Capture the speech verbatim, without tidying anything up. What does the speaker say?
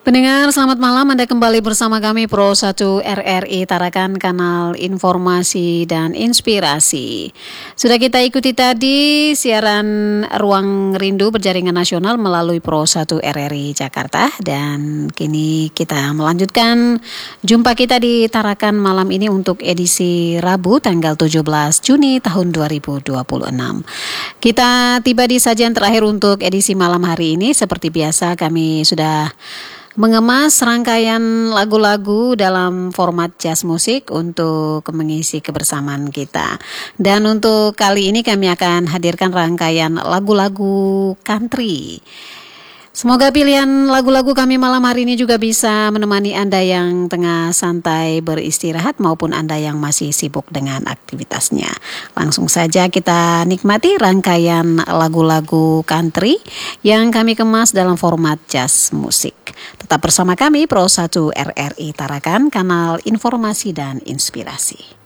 Pendengar, selamat malam. Anda kembali bersama kami Pro satu R R I Tarakan, kanal informasi dan inspirasi. Sudah kita ikuti tadi siaran Ruang Rindu berjaringan nasional melalui Pro satu R R I Jakarta. Dan kini kita melanjutkan jumpa kita di Tarakan malam ini untuk edisi Rabu tanggal tujuh belas Juni tahun dua ribu dua puluh enam. Kita tiba di sajian terakhir untuk edisi malam hari ini. Seperti biasa kami sudah mengemas rangkaian lagu-lagu dalam format jazz musik untuk mengisi kebersamaan kita. Dan untuk kali ini kami akan hadirkan rangkaian lagu-lagu country. Semoga pilihan lagu-lagu kami malam hari ini juga bisa menemani Anda yang tengah santai beristirahat maupun Anda yang masih sibuk dengan aktivitasnya. Langsung saja kita nikmati rangkaian lagu-lagu country yang kami kemas dalam format jazz musik. Tetap bersama kami Pro satu R R I Tarakan, kanal informasi dan inspirasi.